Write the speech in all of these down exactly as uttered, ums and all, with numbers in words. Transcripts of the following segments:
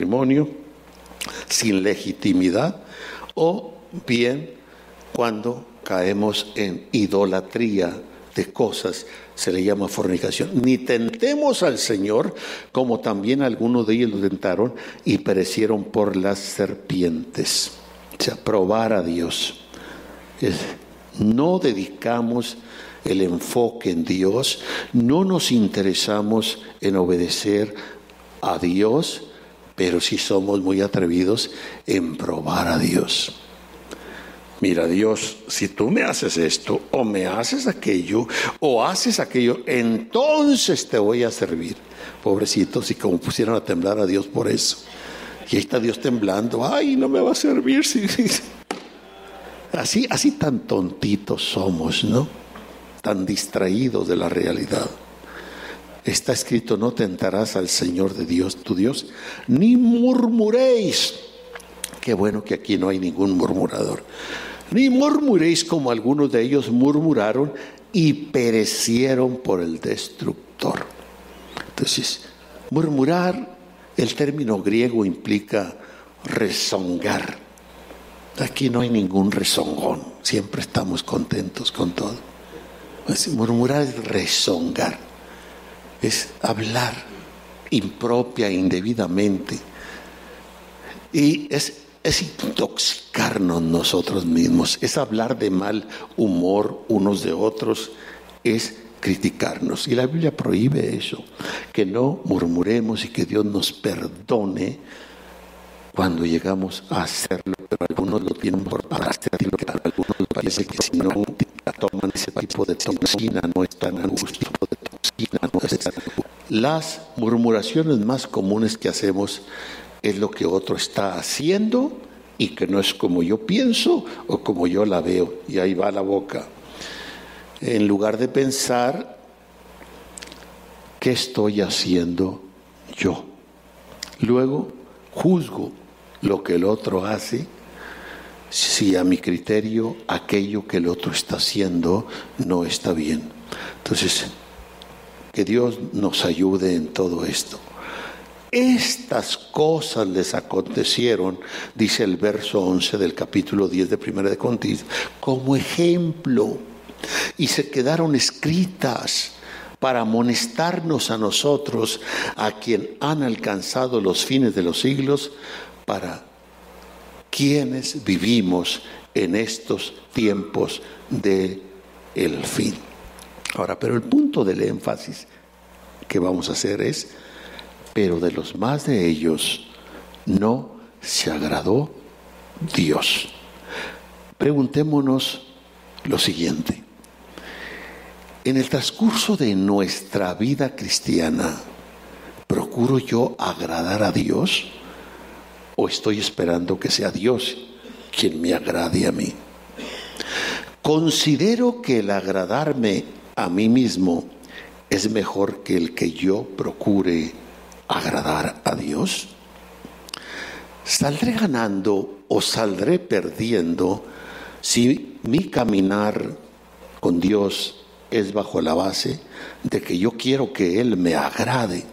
matrimonio sin legitimidad, o bien cuando caemos en idolatría de cosas, se le llama fornicación. Ni tentemos al Señor, como también algunos de ellos lo tentaron y perecieron por las serpientes. O sea, probar a Dios. Es, no dedicamos el enfoque en Dios, no nos interesamos en obedecer a Dios, pero sí somos muy atrevidos en probar a Dios. Mira, Dios, si tú me haces esto, o me haces aquello, o haces aquello, entonces te voy a servir. Pobrecitos, y como pusieron a temblar a Dios por eso. Y ahí está Dios temblando. Ay, no me va a servir. Sí, sí. Así, así tan tontitos somos, ¿no? Tan distraídos de la realidad. Está escrito: no tentarás al Señor de Dios, tu Dios, ni murmuréis. Qué bueno que aquí no hay ningún murmurador. Ni murmuréis como algunos de ellos murmuraron y perecieron por el destructor. Entonces, murmurar, el término griego implica rezongar. Aquí no hay ningún rezongón, siempre estamos contentos con todo. Pues, murmurar es rezongar, es hablar impropia, indebidamente, y es, es intoxicarnos nosotros mismos, es hablar de mal humor unos de otros, es criticarnos. Y la Biblia prohíbe eso, que no murmuremos y que Dios nos perdone cuando llegamos a hacerlo, pero algunos lo tienen por práctico, algunos parece que si no toman ese tipo de toxina no están a gusto. Las murmuraciones más comunes que hacemos es lo que otro está haciendo y que no es como yo pienso o como yo la veo, y ahí va la boca. En lugar de pensar, ¿qué estoy haciendo yo? Luego juzgo lo que el otro hace, si a mi criterio aquello que el otro está haciendo no está bien. Entonces, que Dios nos ayude en todo esto. Estas cosas les acontecieron, dice el verso once del capítulo diez de Primera de Corintios, como ejemplo, y se quedaron escritas para amonestarnos a nosotros, a quien han alcanzado los fines de los siglos, para quienes vivimos en estos tiempos de el fin. Ahora, pero el punto del énfasis que vamos a hacer es: pero de los más de ellos no se agradó Dios. Preguntémonos lo siguiente: en el transcurso de nuestra vida cristiana, ¿procuro yo agradar a Dios? ¿O estoy esperando que sea Dios quien me agrade a mí? ¿Considero que el agradarme a mí mismo es mejor que el que yo procure agradar a Dios? ¿Saldré ganando o saldré perdiendo si mi caminar con Dios es bajo la base de que yo quiero que Él me agrade?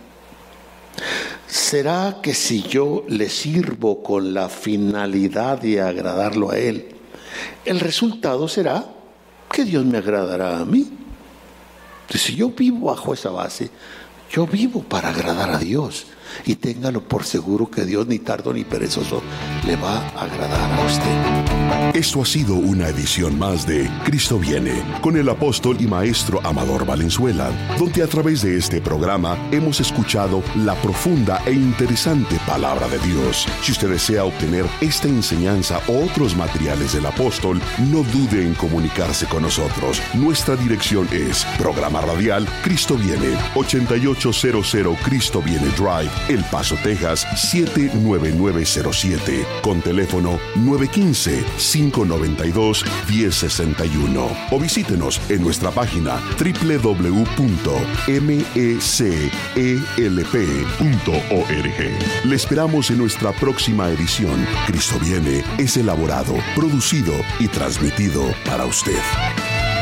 ¿Será que si yo le sirvo con la finalidad de agradarlo a Él, el resultado será que Dios me agradará a mí? Entonces, si yo vivo bajo esa base, yo vivo para agradar a Dios, y téngalo por seguro que Dios ni tardo ni perezoso le va a agradar a usted. Esto ha sido una edición más de Cristo Viene, con el apóstol y maestro Amador Valenzuela, donde a través de este programa hemos escuchado la profunda e interesante palabra de Dios. Si usted desea obtener esta enseñanza o otros materiales del apóstol, no dude en comunicarse con nosotros. Nuestra dirección es Programa Radial Cristo Viene, ochenta y ocho cero cero Cristo Viene Drive, El Paso, Texas siete nueve nueve cero siete, con teléfono nueve uno cinco, cinco nueve dos, uno cero seis uno, o visítenos en nuestra página doble u doble u doble u punto m e c e l p punto org. Le esperamos en nuestra próxima edición. Cristo Viene es elaborado, producido y transmitido para usted.